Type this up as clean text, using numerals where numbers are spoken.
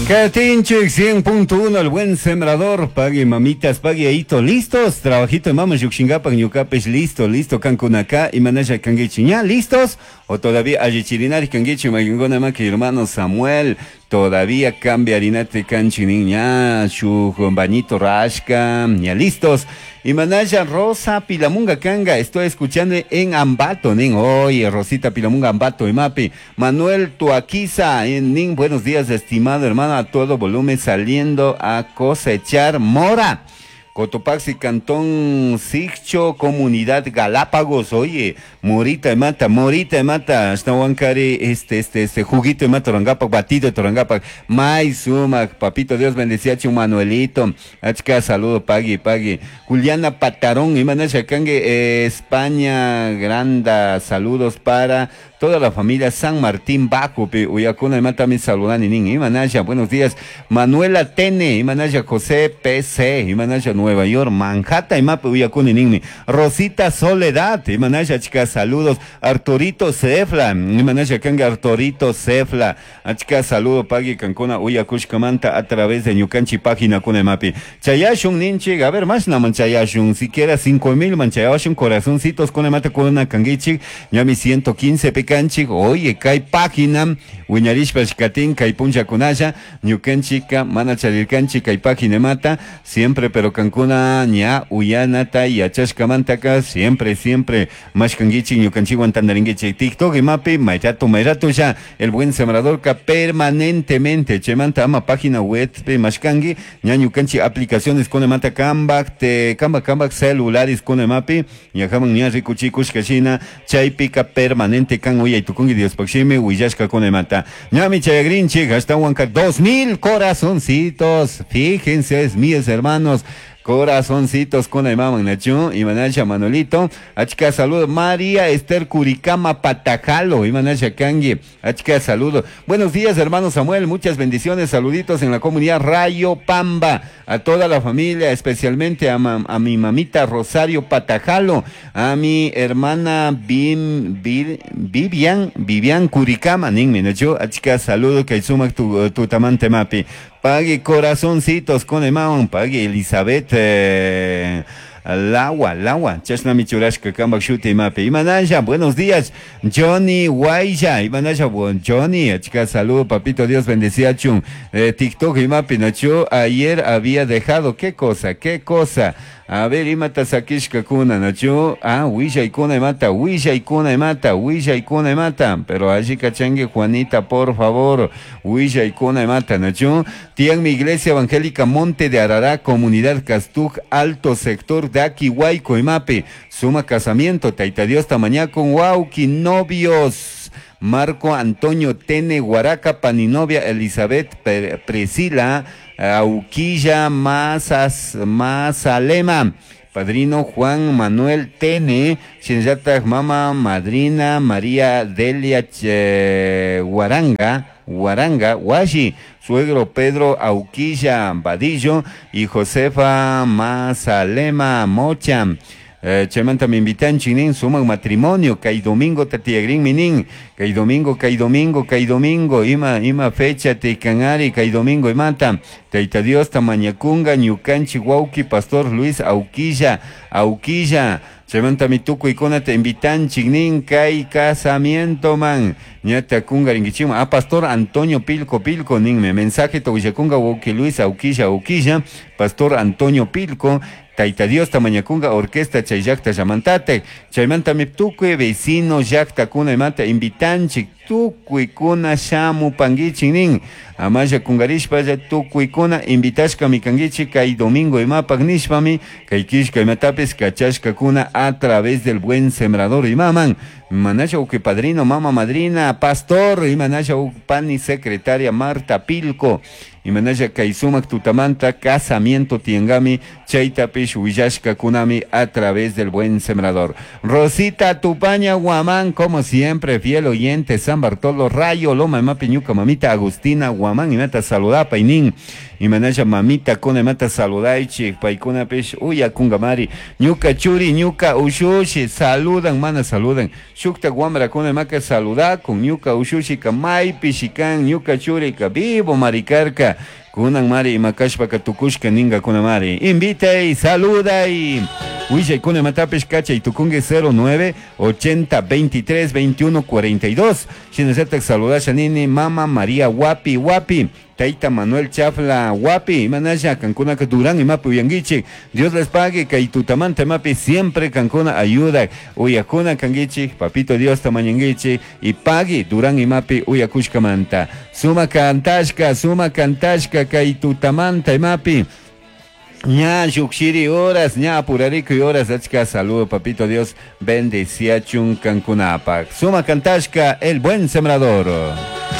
Catinchik 100.1, el buen sembrador, pague mamitas, pague ahito, listos, trabajito de mamas, yuxingapan, yucapes, listo, cancunacá, y manaya canguechiña, listos, o todavía ayichirinari canguechi, magingona maki, hermano Samuel, todavía cambia harinate canchiniña, su bañito rasca, ya listos. Y manaya Rosa Pilamunga Canga, estoy escuchando en Ambato, nin, oye, Rosita Pilamunga Ambato, y mapi, Manuel Tuaquiza, nin, buenos días, estimado hermano, a todo volumen, saliendo a cosechar mora. Cotopaxi, Cantón Sixcho, Comunidad Galápagos, oye, morita de mata, hasta Huancari, juguito de mata, Torangapac, batido de Torangapac, mais suma, papito Dios bendecía, Manuelito, achka, saludo, pague, Juliana Patarón, Imanacha Cangue, España, granda, saludos para toda la familia San Martín Bajo, Uyacuna, mata mi saludan, Imanacha, buenos días, Manuela Tene, Imanacha José PC, Imanacha Nueva York, Manhattan, Imape, Uyacuna, Rosita Soledad, Imanacha, chicas, saludos, Arturito Cefla, Imanacha Canga, Arturito Cefla, achka, saludo, pague, Cancuna, Uyacushcamanta, a través de Ñucanchi, página con Emapi, Chayashun, Ninchi, a ver, más na manchayashun, siquiera 5,000 manchayashun, corazoncitos con Emate con una canguichi, ya mi 115 pecanchi, oye, cae página, Uñarish Pashkatin, cae puncha kunaya, Ñucanchica, Manachalircanchi, cae página mata, siempre, pero Cancuna, ña, Uyanata, y Achashkamantaka, siempre, más canguichi, Ñucanchi, Guantandaringuichi, TikTok, y mapi, Mairato ya, el buen sembrador que permanentemente, Chemanta ama página web, más cangi, ña Ñucanchi, aplicaciones con Emata Cambak, celulares con Emapi, Yajaman ña Rikuchikush Kashina, Chaypica permanente can Uya y Tukungi Dios Pakshime, Uyashka con Emata, ñami Chayagrinchi, hasta Huanca, 2,000 corazoncitos, fíjense, es míos hermanos, corazoncitos con el mamá Nacho, y Manacha Manolito, achka saludo, María Esther Curicama Patajalo, y Manacha Kangi, achka saludo. Buenos días, hermano Samuel, muchas bendiciones, saluditos en la comunidad Rayo Pamba, a toda la familia, especialmente a mi mamita Rosario Patajalo, a mi hermana Vivian Curicama, nin Nacho, achka saludo, que sumak tu tamante mapi. Pague corazoncitos con el mamón, pague Elizabeth, Lawa, Chasna Michurashka, Kambak Shuti Mape, Imanaya, buenos días, Johnny Guaya, Imanaya, Johnny, chica, saludo, papito, Dios bendecía, chum, TikTok y Mape, Nacho, ayer había dejado, ¿qué cosa? A ver, imata sakishka kuna, Nacho, Wisha y kuna mata, pero allí cachangue, Juanita, por favor, Wisha y kuna mata, Nacho, tian mi iglesia evangélica Monte de Arará, comunidad Castuc, alto sector de Aquihuayco, Imape, suma casamiento, taita Dios tamaña con Wauki, novios, Marco Antonio Tene, Guaraca, Paninovia, Elizabeth Priscila, Auquilla, Mazalema, padrino Juan Manuel Tene, Shinjata Mama, madrina María Delia Guaranga, Washi, suegro Pedro Auquilla Vadillo y Josefa Mazalema Mocha. Chemanta me invitan chinin suman matrimonio, kay domingo tatiagrin minin, kay domingo, ima fecha te canari, kay domingo imanta, taita Dios tamañacunga, ñucanchi Huauqui, Pastor Luis Auquilla, Chemanta mi tuco y cona te invitan chinin, kay casamiento man, ñata cunga ringichima, Pastor Antonio Pilco, ninme, mensaje toguillacunga Huauqui Luis Auquilla, Pastor Antonio Pilco, taita Dios tamañacunga orquesta chayakta yamantate, chaymanta miptuque vecino yakta kuna imata invitanchik tukui kuna shamu pangichinin, amaya kungarishpa ya tukui kuna invitashka mi kangichi kay domingo imapak nishpami, kay kishka imatapes kachashka kuna a través del buen sembrador imaman, manasha uke padrino, mama madrina, pastor, imanasha pani secretaria Marta Pilco, Imanaya Kaisumak Tutamanta, casamiento Tiengami, Chaitapish Huyashka Kunami a través del buen sembrador. Rosita Tupaña Guamán, como siempre, fiel oyente, San Bartolo, Rayo, Loma, Mapiñuca, mamita Agustina Guamán, y meta saludapa, Inin. Imanaya mamita kuna mata saludaichi, paikuna pesh, uya kungamari, ñuka churi, ñuka ushushi, saludan, mana saludan. Shukta guamra kuna maka saluda con ñuka ushushi kamay pishikan, ñuka churi ka vivo maricarka. Kunan mari imakashpaka tukushka ninga kuna mari. Invita y saluda y Willa kuna matapesh cacha y tukungue 09 80 23 21 42. Shinesetak saluda Shanini, Mama María Guapi Guapi. Taita Manuel Chafla Guapi, Manaya, Cancuna Durán y Mapi Uyanguichi. Dios les pague, Caitutamanta Mapi, siempre Cancuna ayuda. Uyacuna Canguichi, Papito Dios Tamañanguichi, y pague Durán y Mapi Uyacushkamanta. Suma Cantashka, Caitutamanta y Mapi. Ña Yuxiri horas, ña Purarico y horas, achka saludo, Papito Dios, bendeciachun Cancunapac. Suma Cantashka, el buen sembrador.